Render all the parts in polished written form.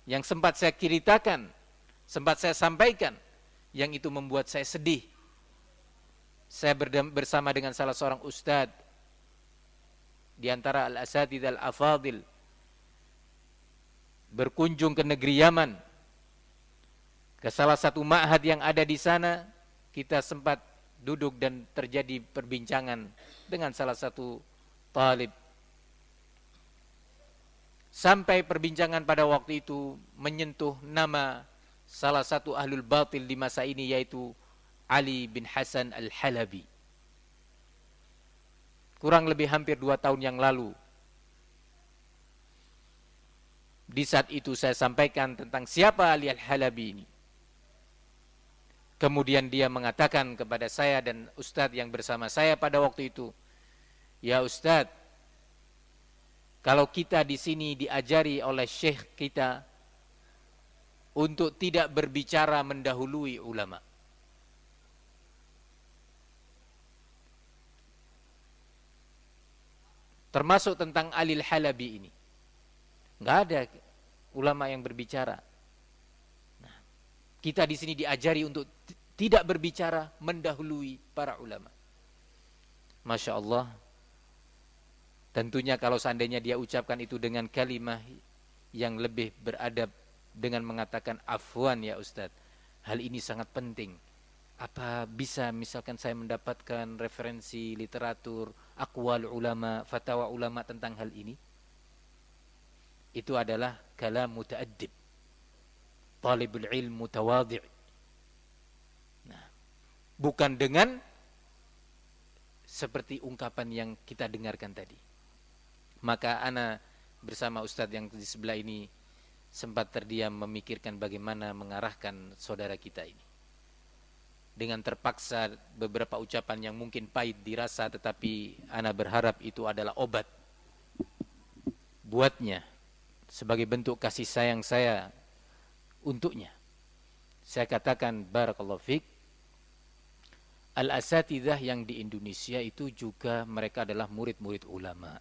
yang sempat saya ceritakan, sempat saya sampaikan, yang itu membuat saya sedih. Saya bersama dengan salah seorang ustadz di antara al-asatidz al-afadil berkunjung ke negeri Yaman, ke salah satu ma'had yang ada di sana. Kita sempat duduk dan terjadi perbincangan dengan salah satu talib. Sampai perbincangan pada waktu itu menyentuh nama salah satu ahlul batil di masa ini, yaitu Ali bin Hasan al-Halabi. Kurang lebih hampir 2 tahun yang lalu. Di saat itu saya sampaikan tentang siapa Ali al-Halabi ini. Kemudian dia mengatakan kepada saya dan ustadz yang bersama saya pada waktu itu, "Ya ustadz, kalau kita di sini diajari oleh syekh kita untuk tidak berbicara mendahului ulama. Termasuk tentang Ali al-Halabi ini. Enggak ada ulama yang berbicara. Nah, kita di sini diajari untuk tidak berbicara mendahului para ulama." Masya Allah. Tentunya kalau seandainya dia ucapkan itu dengan kalimah yang lebih beradab, dengan mengatakan, "Afwan ya Ustadz, hal ini sangat penting. Apa bisa misalkan saya mendapatkan referensi literatur, aqwal ulama, fatwa ulama tentang hal ini?" Itu adalah kalam muta'addib, talibul ilm mutawadhi'. Nah, bukan dengan seperti ungkapan yang kita dengarkan tadi. Maka ana bersama ustadz yang di sebelah ini sempat terdiam memikirkan bagaimana mengarahkan saudara kita ini. Dengan terpaksa beberapa ucapan yang mungkin pahit dirasa, tetapi ana berharap itu adalah obat buatnya sebagai bentuk kasih sayang saya untuknya. Saya katakan, barakallahu fiik, al-asatidzah yang di Indonesia itu juga mereka adalah murid-murid ulama.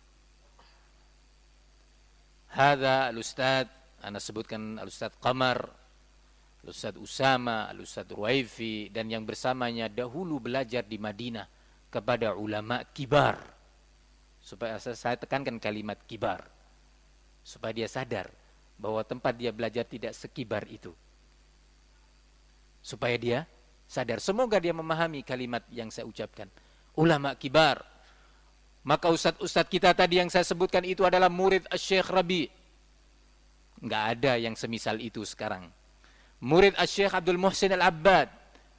Hadza al-ustadz, ana sebutkan al-ustadz Qamar, al-ustadz Usama, al-ustadz Ruwaifi, dan yang bersamanya dahulu belajar di Madinah kepada ulama kibar. Supaya saya tekankan kalimat kibar, supaya dia sadar bahwa tempat dia belajar tidak sekibar itu. Supaya dia sadar, semoga dia memahami kalimat yang saya ucapkan. Ulama kibar. Maka ustadz-ustadz kita tadi yang saya sebutkan itu adalah murid Syekh Rabi. Enggak ada yang semisal itu sekarang. Murid Syekh Abdul Muhsin Al-Abbad.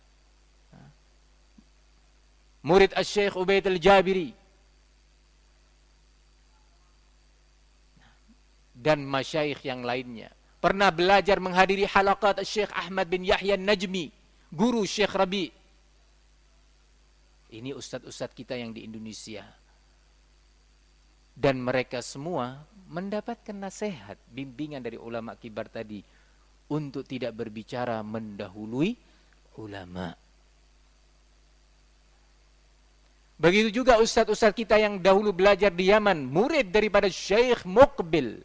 Murid Syekh Ubaid Al-Jabiri. Dan masyayikh yang lainnya. Pernah belajar menghadiri halaqat Syekh Ahmad bin Yahya Najmi, guru Syekh Rabi. Ini ustadz-ustadz kita yang di Indonesia. Dan mereka semua mendapatkan nasihat, bimbingan dari ulama kibar tadi untuk tidak berbicara mendahului ulama. Begitu juga ustadz-ustadz kita yang dahulu belajar di Yaman, murid daripada Syekh Muqbil.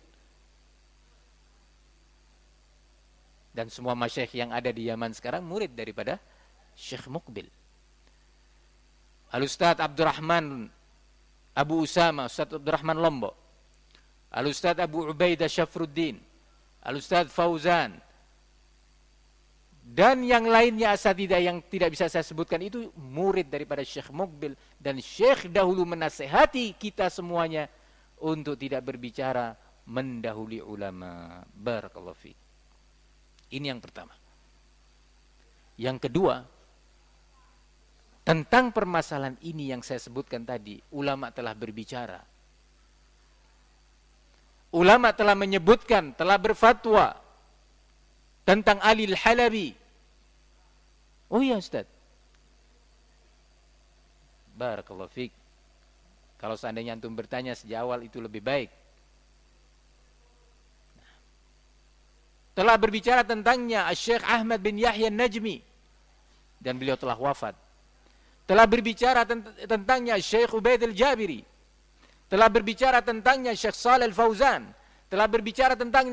Dan semua masyayikh yang ada di Yaman sekarang murid daripada Syekh Muqbil. Al-Ustadz Abdurrahman Abu Usama, Ustadz Abdurrahman Lombok, Al-Ustadz Abu Ubaidah Syafruddin, Al-Ustadz Fauzan, dan yang lainnya asatidzah yang tidak bisa saya sebutkan itu murid daripada Syekh Muqbil. Dan Syekh dahulu menasehati kita semuanya untuk tidak berbicara mendahului ulama. Barakallahu fiik. Ini yang pertama. Yang kedua, tentang permasalahan ini yang saya sebutkan tadi, ulama telah berbicara. Ulama telah menyebutkan, telah berfatwa tentang Ali al-Halabi. Oh iya Ustaz. Barakallahu fiik. Kalau seandainya antum bertanya sejak awal itu lebih baik. Telah berbicara tentangnya Syekh Ahmad bin Yahya Najmi, dan beliau telah wafat. Telah berbicara tentangnya Syekh Ubaid Al-Jabiri. Telah berbicara tentangnya Syekh Shalih Al-Fauzan. Telah berbicara tentang